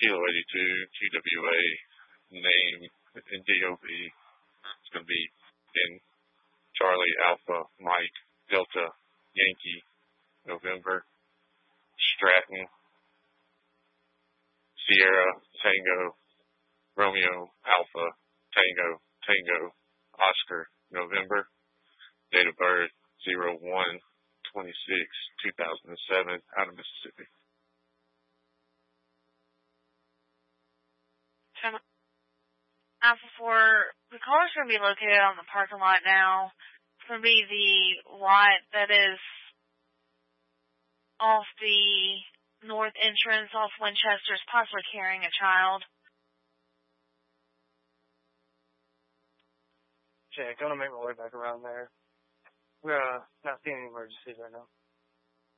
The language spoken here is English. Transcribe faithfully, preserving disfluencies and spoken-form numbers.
Kilo eighty-two, Q W A, name, and D O B. It's going to be in Charlie, Alpha, Mike, Delta, Yankee, November, Stratton, Sierra, Tango, Romeo, Alpha, Tango, Tango, Oscar, November, date of birth, zero one twenty-six two thousand seven, out of Mississippi. Alpha four, the caller's going to be located on the parking lot now. It's going to be the lot that is off the north entrance off Winchester's, possibly carrying a child. Jay, I'm going to make my way back around there. We're uh, not seeing any emergencies right now.